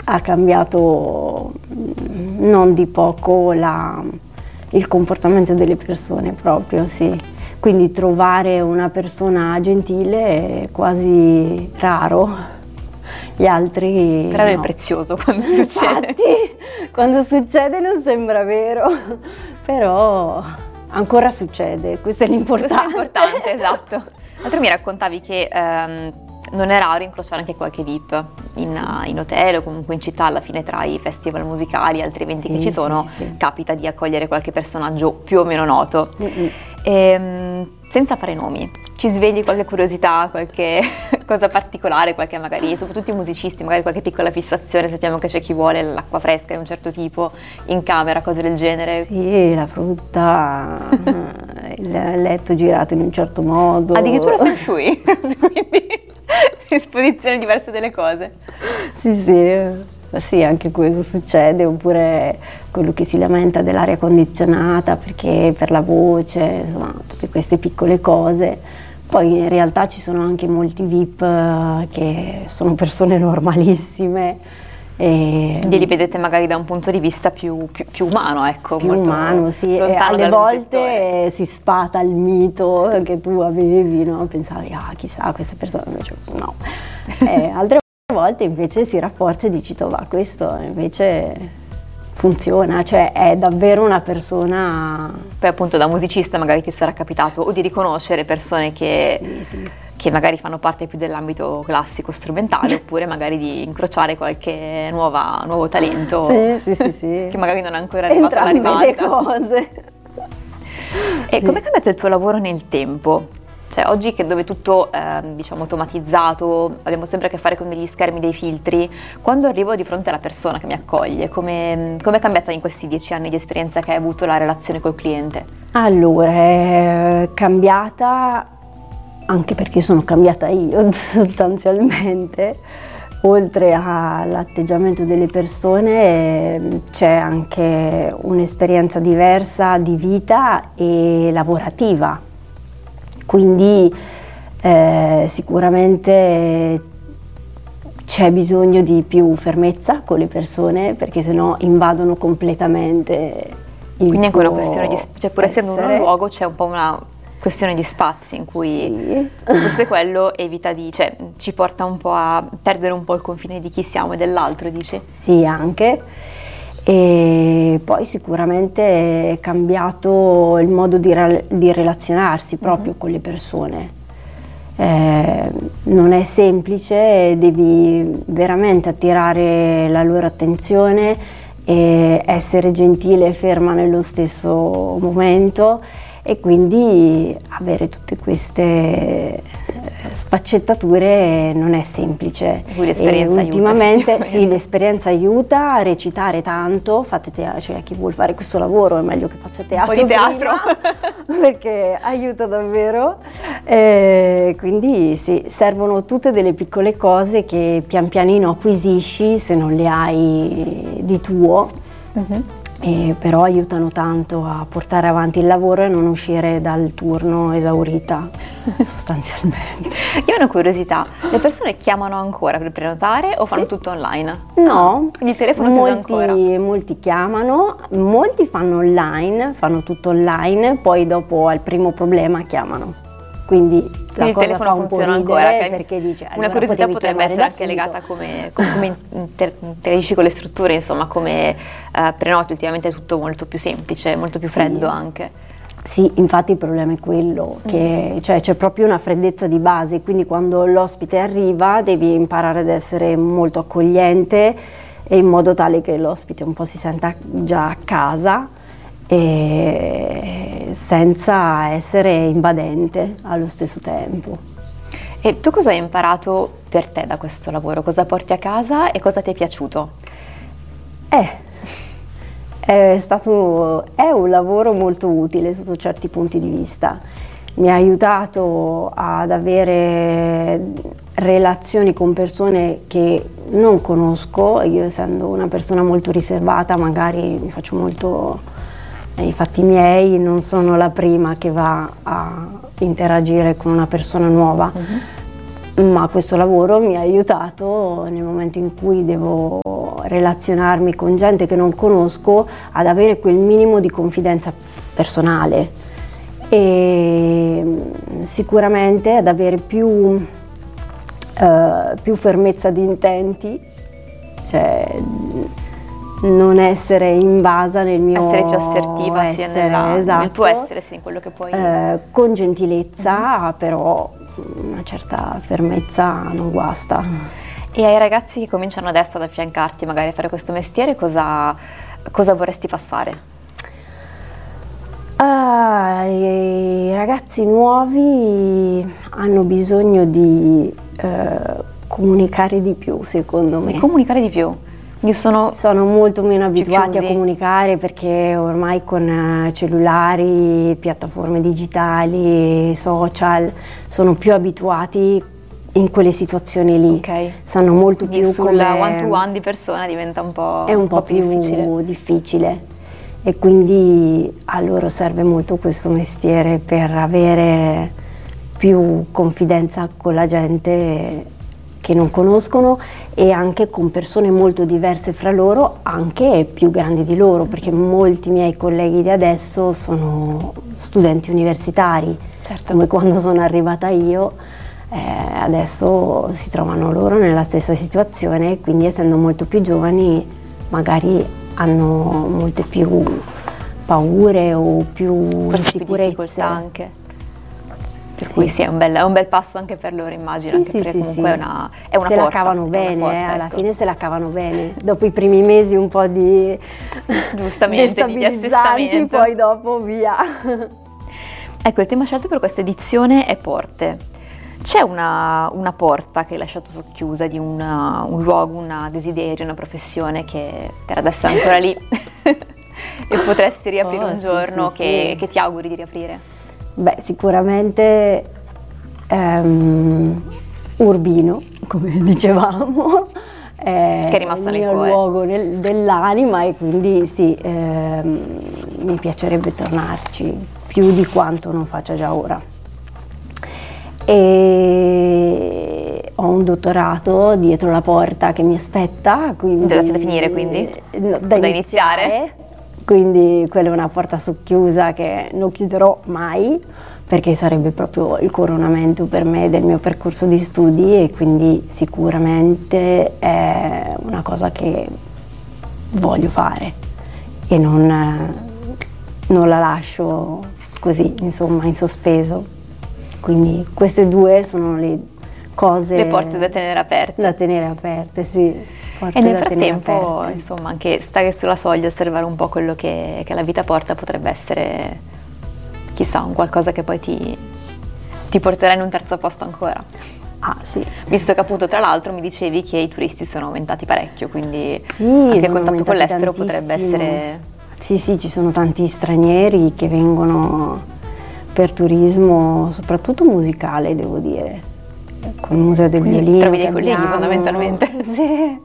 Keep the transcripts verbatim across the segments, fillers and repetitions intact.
ha cambiato non di poco la, il comportamento delle persone proprio, sì. Quindi trovare una persona gentile è quasi raro. Gli altri però è no. prezioso quando succede. Infatti, quando succede non sembra vero, però ancora succede, questo è l'importante. Questo è importante, esatto. L'altro mi raccontavi che ehm, non è raro incrociare anche qualche V I P in, sì. in hotel o comunque in città, alla fine tra i festival musicali e altri eventi sì, che ci sono, sì, sì, sì. capita di accogliere qualche personaggio più o meno noto. Mm-hmm. E, senza fare nomi, ci svegli qualche curiosità, qualche cosa particolare, qualche magari, soprattutto i musicisti, magari qualche piccola fissazione, sappiamo che c'è chi vuole l'acqua fresca di un certo tipo in camera, cose del genere. Sì, la frutta, il letto girato in un certo modo. Addirittura feng shui, quindi esposizioni diverse delle cose. Sì, sì. Sì, anche questo succede, oppure quello che si lamenta dell'aria condizionata perché per la voce, insomma, tutte queste piccole cose. Poi in realtà ci sono anche molti V I P che sono persone normalissime. E quindi li vedete magari da un punto di vista più, più, più umano, ecco. Più umano, sì, e alle volte si sfata il mito che tu avevi, no? Pensavi, ah, chissà, queste persone, invece no. E altre volte invece si rafforza e dici, oh, va, questo invece funziona, cioè è davvero una persona. Poi appunto da musicista magari ti sarà capitato o di riconoscere persone che, sì, sì. che magari fanno parte più dell'ambito classico strumentale oppure magari di incrociare qualche nuova, nuovo talento sì, sì, sì, sì. che magari non è ancora arrivato alla ribalta. Entrambe le cose. E sì. Come è cambiato il tuo lavoro nel tempo? Cioè oggi che dove tutto eh, diciamo automatizzato, abbiamo sempre a che fare con degli schermi, dei filtri, quando arrivo di fronte alla persona che mi accoglie, come è cambiata in questi dieci anni di esperienza che hai avuto la relazione col cliente? Allora, è cambiata anche perché sono cambiata io sostanzialmente. Oltre all'atteggiamento delle persone c'è anche un'esperienza diversa di vita e lavorativa. Quindi eh, sicuramente c'è bisogno di più fermezza con le persone perché sennò invadono completamente il Quindi anche tuo una questione di, cioè pur essendo un luogo c'è un po' una questione di spazi in cui sì. Forse quello evita di, cioè ci porta un po' a perdere un po' il confine di chi siamo e dell'altro, dici? Sì, anche. E poi sicuramente è cambiato il modo di, re- di relazionarsi proprio mm-hmm. con le persone. Eh, non è semplice, devi veramente attirare la loro attenzione e essere gentile e ferma nello stesso momento e quindi avere tutte queste sfaccettature non è semplice. Quindi l'esperienza e ultimamente aiuta, sì, l'esperienza aiuta a recitare tanto, fate teatro, cioè chi vuol fare questo lavoro è meglio che faccia teatro, un po' di teatro. Prima, perché aiuta davvero. E quindi sì, servono tutte delle piccole cose che pian pianino acquisisci se non le hai di tuo. Uh-huh. E però aiutano tanto a portare avanti il lavoro e non uscire dal turno esaurita sostanzialmente. Io ho una curiosità, le persone chiamano ancora per prenotare o fanno sì. tutto online? No, quindi il telefono molti, si usa ancora? Molti chiamano, molti fanno online, fanno tutto online, poi dopo al primo problema chiamano. Quindi, Quindi il telefono fa un funziona po' ancora, perché dice, una allora curiosità potrebbe essere anche subito. legata come, come inter, interagisci con le strutture, insomma come eh, prenoti, ultimamente è tutto molto più semplice, molto più freddo sì. anche. Sì, infatti il problema è quello, che mm. cioè, c'è proprio una freddezza di base, quindi quando l'ospite arriva devi imparare ad essere molto accogliente e in modo tale che l'ospite un po' si senta già a casa e senza essere invadente allo stesso tempo. E tu cosa hai imparato per te da questo lavoro? Cosa porti a casa e cosa ti è piaciuto? Eh, è stato è un lavoro molto utile sotto certi punti di vista. Mi ha aiutato ad avere relazioni con persone che non conosco, io essendo una persona molto riservata magari mi faccio molto i fatti miei, non sono la prima che va a interagire con una persona nuova, uh-huh. ma questo lavoro mi ha aiutato nel momento in cui devo relazionarmi con gente che non conosco, ad avere quel minimo di confidenza personale e sicuramente ad avere più, eh, più fermezza di intenti, cioè non essere invasa nel mio essere più assertiva essere, sia nella, esatto, nel tuo essere, sì, in quello che puoi eh, con gentilezza, mm-hmm. però una certa fermezza non guasta. E ai ragazzi che cominciano adesso ad affiancarti magari a fare questo mestiere, cosa, cosa vorresti passare? Ah, i ragazzi nuovi hanno bisogno di eh, comunicare di più, secondo me. Di comunicare di più? Sono, sono molto meno abituati chiusi. a comunicare perché ormai con cellulari, piattaforme digitali, social, sono più abituati in quelle situazioni lì. Okay. Sanno molto più sul come... one to one di persona diventa un po', è un, un po' più, più difficile. difficile e quindi a loro serve molto questo mestiere per avere più confidenza con la gente che non conoscono e anche con persone molto diverse fra loro, anche più grandi di loro, perché molti miei colleghi di adesso sono studenti universitari, certo. Come quando sono arrivata io, eh, adesso si trovano loro nella stessa situazione, quindi essendo molto più giovani magari hanno molte più paure o più insicurezze. Anche. Per cui sì, è un, bel, è un bel passo anche per loro, immagino, sì, anche sì, perché sì, comunque sì. è una, è una se porta. la cavano bene, porta, eh, ecco. alla fine se la cavano bene. Dopo i primi mesi un po' di giustamente di destabilizzanti, poi dopo via. Ecco, il tema scelto per questa edizione è porte. C'è una, una porta che hai lasciato socchiusa di una, un luogo, un desiderio, una professione che per adesso è ancora lì e potresti riaprire oh, un giorno sì, sì, che, sì. che ti auguri di riaprire? Beh, sicuramente um, Urbino, come dicevamo, è, che è rimasto il nel mio cuore. luogo nel, dell'anima e quindi sì, ehm, mi piacerebbe tornarci più di quanto non faccia già ora. E ho un dottorato dietro la porta che mi aspetta, quindi da, da finire quindi? No, da, da iniziare. iniziare. Quindi quella è una porta socchiusa che non chiuderò mai perché sarebbe proprio il coronamento per me del mio percorso di studi e quindi sicuramente è una cosa che voglio fare e non, non la lascio così, insomma, in sospeso. Quindi queste due sono le cose... Le porte da tenere aperte. Da tenere aperte, sì. E nel frattempo, insomma, anche stare sulla soglia, osservare un po' quello che, che la vita porta potrebbe essere, chissà, un qualcosa che poi ti, ti porterà in un terzo posto ancora. Ah, sì. Visto che appunto, tra l'altro, mi dicevi che i turisti sono aumentati parecchio, quindi sì, anche il contatto con l'estero tantissimo. potrebbe essere... Sì, sì, ci sono tanti stranieri che vengono per turismo, soprattutto musicale, devo dire. Con il Museo del Quindi Violino. Trovi dei colleghi fondamentalmente. Sì.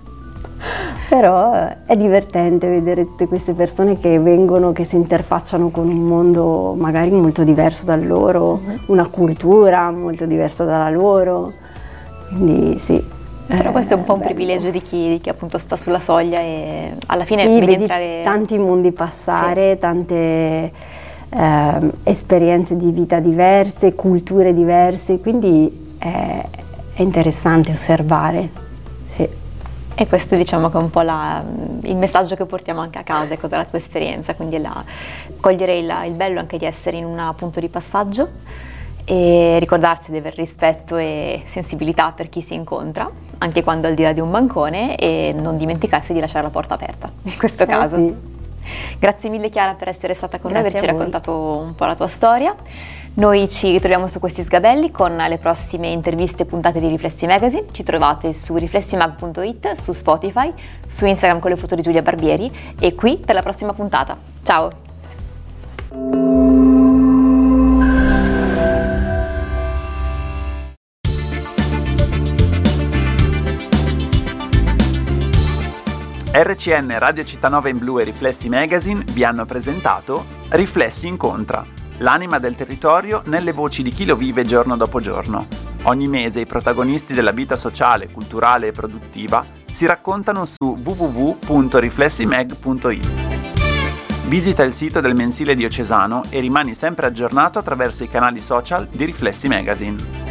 Però è divertente vedere tutte queste persone che vengono, che si interfacciano con un mondo magari molto diverso dal loro, uh-huh. una cultura molto diversa dalla loro. Quindi sì. Però questo è un po' un bello. privilegio di chi, di chi appunto sta sulla soglia e alla fine sì, vedi, vedi entrare... tanti mondi passare, sì. tante eh, esperienze di vita diverse, culture diverse, quindi è, è interessante osservare. Sì. E questo diciamo che è un po' la, il messaggio che portiamo anche a casa, ecco, dalla tua esperienza, quindi la, cogliere il, il bello anche di essere in un punto di passaggio e ricordarsi di avere rispetto e sensibilità per chi si incontra, anche quando è al di là di un bancone, e non dimenticarsi di lasciare la porta aperta, in questo eh, caso. Sì. Grazie mille Chiara per essere stata con Grazie noi, averci raccontato un po' la tua storia. Noi ci ritroviamo su questi sgabelli con le prossime interviste e puntate di Riflessi Magazine. Ci trovate su riflessimag punto it, su Spotify, su Instagram con le foto di Giulia Barbieri e qui per la prossima puntata. Ciao! R C N, Radio Città in Blu e Riflessi Magazine vi hanno presentato Riflessi Incontra, l'anima del territorio nelle voci di chi lo vive giorno dopo giorno. Ogni mese i protagonisti della vita sociale, culturale e produttiva si raccontano su w w w punto riflessimeg punto i t. Visita il sito del mensile diocesano e rimani sempre aggiornato attraverso i canali social di Riflessi Magazine.